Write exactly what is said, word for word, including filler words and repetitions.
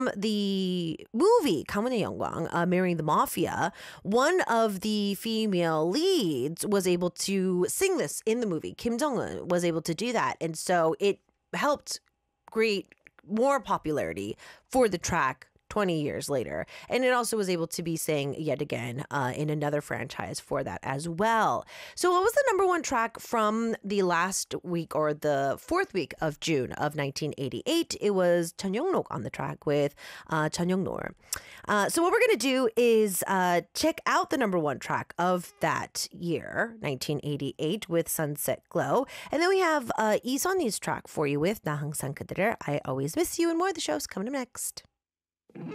The movie 가문의 영광, uh, Marrying the Mafia, one of the female leads was able to sing this in the movie. Kim Jong-un was able to do that. And so it helped create more popularity for the track twenty years later. And it also was able to be sang yet again uh, in another franchise for that as well. So what was the number one track from the last week or the fourth week of June of nineteen eighty-eight? It was Chun Young-nok on the track with uh, Chun Young-nor. Uh, so what we're going to do is uh, check out the number one track of that year, nineteen eighty-eight, with Sunset Glow. And then we have uh, Lee Sunni's track for you with 나 항상 그대를, I Always Miss You, and more of the show's coming up next.